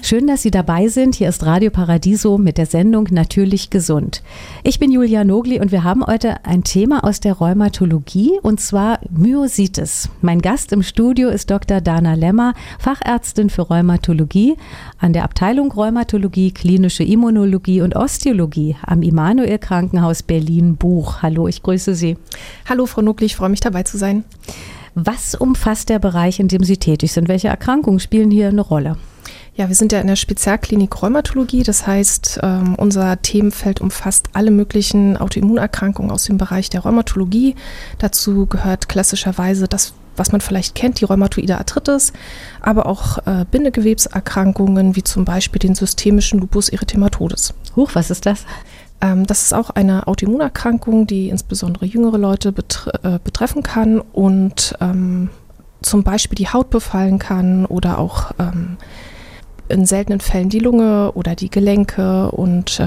Schön, dass Sie dabei sind. Hier ist Radio Paradiso mit der Sendung Natürlich gesund. Ich bin Julia Nogli und wir haben heute ein Thema aus der Rheumatologie und zwar Myositis. Mein Gast im Studio ist Dr. Dana Lemmer, Fachärztin für Rheumatologie an der Abteilung Rheumatologie, klinische Immunologie und Osteologie am Immanuel Krankenhaus Berlin-Buch. Hallo, ich grüße Sie. Hallo Frau Nogli, ich freue mich dabei zu sein. Was umfasst der Bereich, in dem Sie tätig sind? Welche Erkrankungen spielen hier eine Rolle? Ja, wir sind ja in der Spezialklinik Rheumatologie, das heißt, unser Themenfeld umfasst alle möglichen Autoimmunerkrankungen aus dem Bereich der Rheumatologie. Dazu gehört klassischerweise das, was man vielleicht kennt, die rheumatoide Arthritis, aber auch Bindegewebserkrankungen wie zum Beispiel den systemischen Lupus erythematodes. Huch, was ist das? Das ist auch eine Autoimmunerkrankung, die insbesondere jüngere Leute betreffen kann und zum Beispiel die Haut befallen kann oder auch in seltenen Fällen die Lunge oder die Gelenke und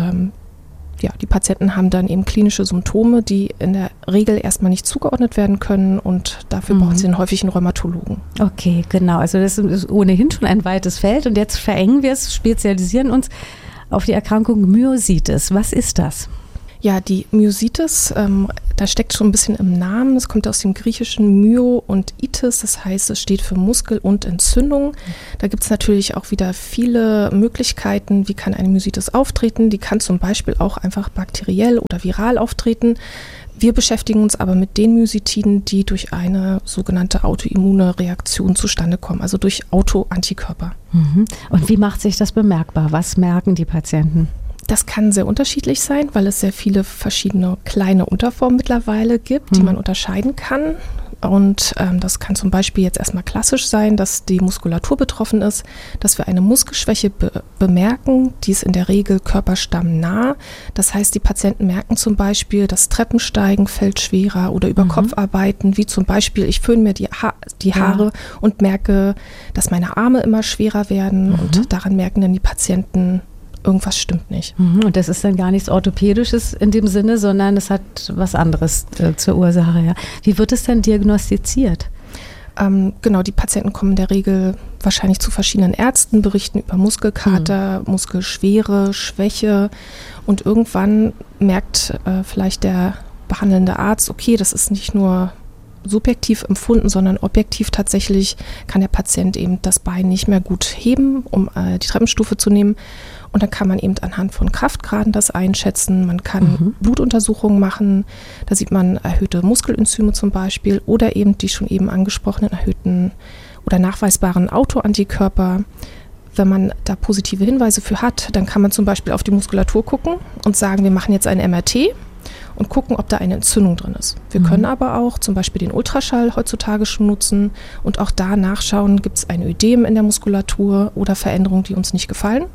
die Patienten haben dann eben klinische Symptome, die in der Regel erstmal nicht zugeordnet werden können und dafür brauchen sie einen häufigen Rheumatologen. Okay, genau. Also das ist ohnehin schon ein weites Feld und jetzt verengen wir es, spezialisieren uns auf die Erkrankung Myositis. Was ist das? Ja, die Myositis, da steckt schon ein bisschen im Namen. Das kommt aus dem griechischen Myo und Itis, das heißt, es steht für Muskel und Entzündung. Da gibt es natürlich auch wieder viele Möglichkeiten, wie kann eine Myositis auftreten. Die kann zum Beispiel auch einfach bakteriell oder viral auftreten. Wir beschäftigen uns aber mit den Myositiden, die durch eine sogenannte autoimmune Reaktion zustande kommen, also durch Autoantikörper. Und wie macht sich das bemerkbar? Was merken die Patienten? Das kann sehr unterschiedlich sein, weil es sehr viele verschiedene kleine Unterformen mittlerweile gibt, die man unterscheiden kann. Und das kann zum Beispiel jetzt erstmal klassisch sein, dass die Muskulatur betroffen ist, dass wir eine Muskelschwäche bemerken, die ist in der Regel körperstammnah. Das heißt, die Patienten merken zum Beispiel, dass Treppensteigen fällt schwerer oder über Kopfarbeiten, wie zum Beispiel, ich föhne mir die Haare und merke, dass meine Arme immer schwerer werden und daran merken dann die Patienten, irgendwas stimmt nicht. Und das ist dann gar nichts Orthopädisches in dem Sinne, sondern es hat was anderes zur Ursache. Ja. Wie wird es dann diagnostiziert? Genau, die Patienten kommen in der Regel wahrscheinlich zu verschiedenen Ärzten, berichten über Muskelkater, Muskelschwere, Schwäche und irgendwann merkt vielleicht der behandelnde Arzt, okay, das ist nicht nur subjektiv empfunden, sondern objektiv tatsächlich kann der Patient eben das Bein nicht mehr gut heben, um die Treppenstufe zu nehmen. Und dann kann man eben anhand von Kraftgraden das einschätzen. Man kann Blutuntersuchungen machen. Da sieht man erhöhte Muskelenzyme zum Beispiel oder eben die schon eben angesprochenen erhöhten oder nachweisbaren Autoantikörper. Wenn man da positive Hinweise für hat, dann kann man zum Beispiel auf die Muskulatur gucken und sagen, wir machen jetzt ein MRT und gucken, ob da eine Entzündung drin ist. Wir können aber auch zum Beispiel den Ultraschall heutzutage schon nutzen und auch da nachschauen, gibt es ein Ödem in der Muskulatur oder Veränderungen, die uns nicht gefallen.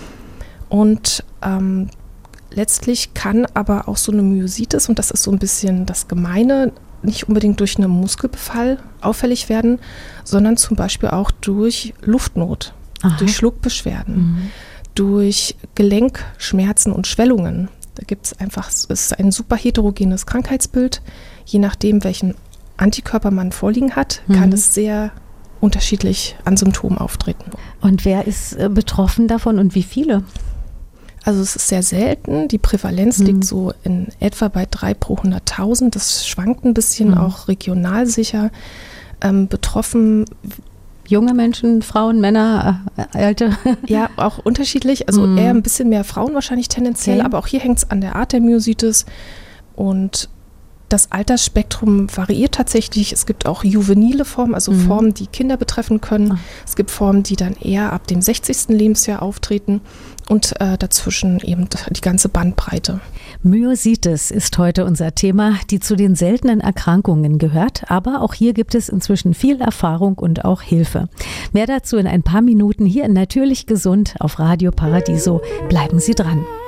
Und letztlich kann aber auch so eine Myositis, und das ist so ein bisschen das Gemeine, nicht unbedingt durch einen Muskelbefall auffällig werden, sondern zum Beispiel auch durch Luftnot, durch Schluckbeschwerden, durch Gelenkschmerzen und Schwellungen. Da gibt es einfach, es ist ein super heterogenes Krankheitsbild. Je nachdem, welchen Antikörper man vorliegen hat, kann es sehr unterschiedlich an Symptomen auftreten. Und wer ist betroffen davon und wie viele? Also es ist sehr selten. Die Prävalenz liegt so in etwa bei 3 pro 100.000. Das schwankt ein bisschen, auch regional sicher. Betroffen junge Menschen, Frauen, Männer, Alte? Ja, auch unterschiedlich. Also eher ein bisschen mehr Frauen wahrscheinlich tendenziell. Aber auch hier hängt es an der Art der Myositis. Und das Altersspektrum variiert tatsächlich. Es gibt auch juvenile Formen, also Formen, die Kinder betreffen können. Es gibt Formen, die dann eher ab dem 60. Lebensjahr auftreten und dazwischen eben die ganze Bandbreite. Myositis ist heute unser Thema, die zu den seltenen Erkrankungen gehört. Aber auch hier gibt es inzwischen viel Erfahrung und auch Hilfe. Mehr dazu in ein paar Minuten hier in Natürlich gesund auf Radio Paradiso. Bleiben Sie dran.